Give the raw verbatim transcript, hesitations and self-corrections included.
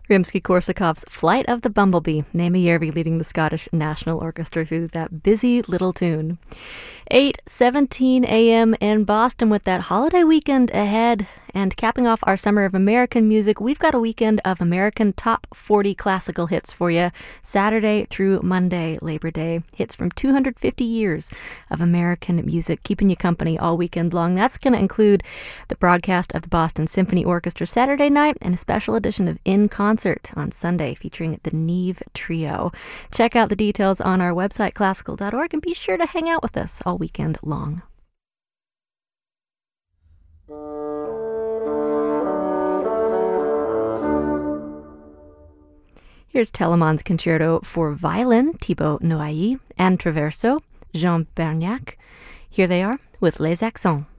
Rimsky-Korsakov's Flight of the Bumblebee, Naomi Järvi leading the Scottish National Orchestra through that busy little tune. eight seventeen a.m. in Boston with that holiday weekend ahead. And capping off our summer of American music, we've got a weekend of American top forty classical hits for you, Saturday through Monday, Labor Day. Hits from two hundred fifty years of American music, keeping you company all weekend long. That's going to include the broadcast of the Boston Symphony Orchestra Saturday night and a special edition of In Concert on Sunday featuring the Neve Trio. Check out the details on our website, classical dot org, and be sure to hang out with us all weekend long. Here's Telemann's Concerto for Violin, Thibaut Noailly, and Traverso, Jean Berniac. Here they are with Les Accents.